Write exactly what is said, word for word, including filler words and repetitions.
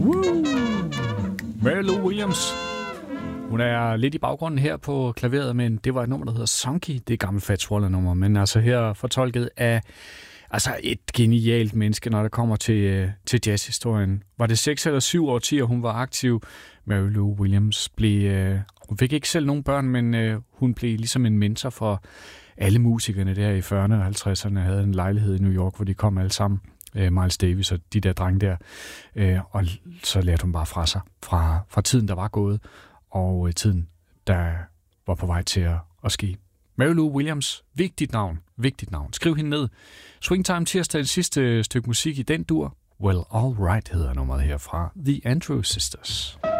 Woo! Mary Lou Williams. Hun er lidt i baggrunden her på klaveret, men det var et nummer, der hedder Sonky. Det er gammelt Fats Waller-nummer, men altså her fortolket af altså et genialt menneske, når det kommer til, til jazzhistorien. Var det seks eller syv årtier, hun var aktiv? Mary Lou Williams blev... Hun fik ikke selv nogen børn, men hun blev ligesom en mentor for alle musikerne der i fyrrerne og halvtredserne. Havde en lejlighed i New York, hvor de kom alle sammen. Miles Davis og de der drenge der. Og så lærte hun bare fra sig. Fra, fra tiden, der var gået, og tiden, der var på vej til at, at ske. Mary Lou Williams, vigtigt navn, vigtigt navn. Skriv hende ned. Swingtime tirsdag, det sidste stykke musik i den dur. Well, All Right hedder nummeret her fra The Andrews Sisters.